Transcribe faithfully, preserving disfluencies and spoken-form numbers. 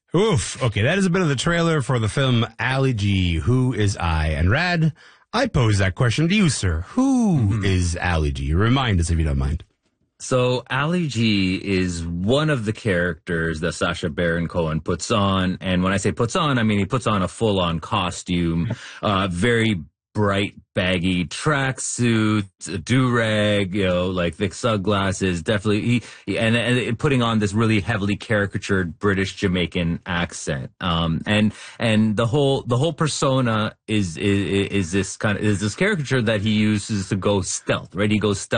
Oof. Okay, that is a bit of the trailer for the film Ali G, Who is I? And Rad, I pose that question to you, sir. Who mm-hmm. is Ali G? Remind us if you don't mind. So Ali G is one of the characters that Sacha Baron Cohen puts on. And when I say puts on, I mean he puts on a full-on costume, uh, very bright, baggy tracksuit, a do-rag, you know, like thick sunglasses, definitely, he, he and, and putting on this really heavily caricatured British Jamaican accent. Um, and, and the whole, the whole persona is, is, is this kind of, is this caricature that he uses to go stealth, right? He goes stealth.